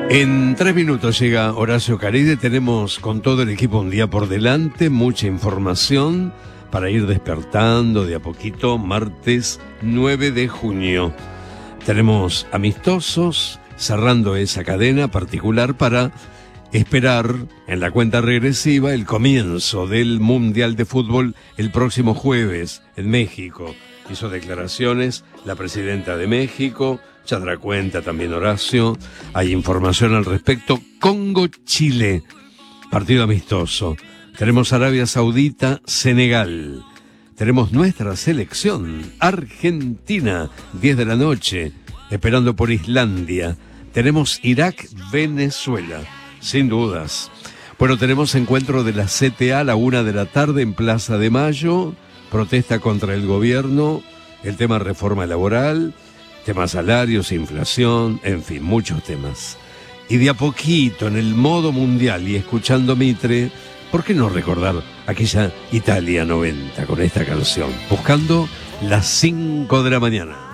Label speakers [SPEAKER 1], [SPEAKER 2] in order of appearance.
[SPEAKER 1] En 3 minutos llega Horacio Caride. Tenemos con todo el equipo un día por delante, mucha información para ir despertando de a poquito. Martes 9 de junio. Tenemos amistosos, cerrando esa cadena particular para esperar en la cuenta regresiva el comienzo del Mundial de Fútbol el próximo jueves en México. Hizo declaraciones la presidenta de México, ya dará cuenta también Horacio, hay información al respecto. Congo-Chile, partido amistoso. Tenemos Arabia Saudita, Senegal. Tenemos nuestra selección, Argentina, 10 de la noche, esperando por Islandia. Tenemos Irak, Venezuela, sin dudas. Bueno, tenemos encuentro de la CTA a la 1 de la tarde en Plaza de Mayo, protesta contra el gobierno, el tema reforma laboral, temas salarios, inflación, en fin, muchos temas. Y de a poquito, en el modo mundial y escuchando Mitre, ¿por qué no recordar aquella Italia 90 con esta canción? Buscando las 5 de la mañana.